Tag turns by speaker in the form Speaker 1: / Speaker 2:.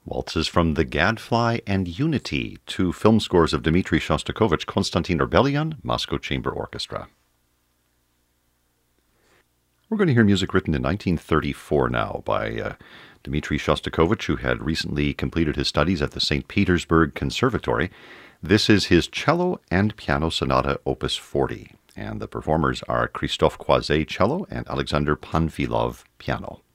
Speaker 1: Waltzes from The Gadfly and Unity, two film scores of Dmitri Shostakovich, Konstantin Orbelian, Moscow Chamber Orchestra. We're going to hear music written in 1934 now by Dmitri Shostakovich, who had recently completed his studies at the St. Petersburg Conservatory. This is his cello and piano sonata, opus 40, and the performers are Christophe Croiset, cello, and Alexander Panfilov, piano.